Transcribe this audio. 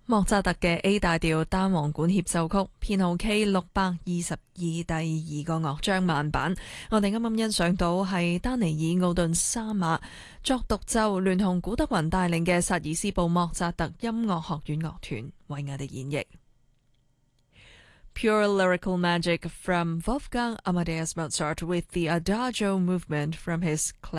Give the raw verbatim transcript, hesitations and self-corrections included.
莫扎特嘅 A 大調單簧管協奏曲編號 K 六百二十二第二個樂章慢版，我哋啱啱欣賞到係丹尼爾奧頓沙馬作獨奏，聯同古德雲帶領嘅薩爾斯堡莫扎特音樂學院樂團為我哋演繹。Pure lyrical magic from Wolfgang Amadeus Mozart with the Adagio movement from his